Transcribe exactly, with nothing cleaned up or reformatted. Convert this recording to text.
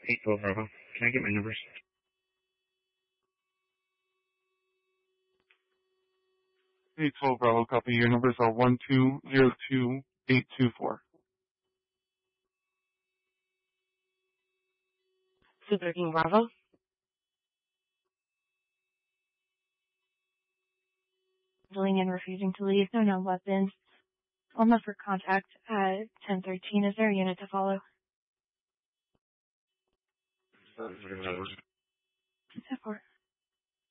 eight twelve Bravo. Can I get my numbers? eight twelve Bravo, copy. Your numbers are one two zero two eight two four. Super King Bravo. Dealing and refusing to leave. No known weapons. Almost for contact at ten thirteen. Is there a unit to follow? ten four.